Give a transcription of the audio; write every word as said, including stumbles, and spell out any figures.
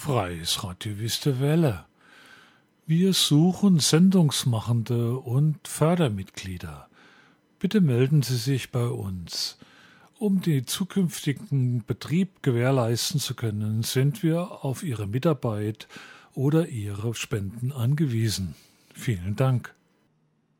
Freies Radio Wüste Welle. Wir suchen Sendungsmachende und Fördermitglieder. Bitte melden Sie sich bei uns. Um den zukünftigen Betrieb gewährleisten zu können, sind wir auf Ihre Mitarbeit oder Ihre Spenden angewiesen. Vielen Dank.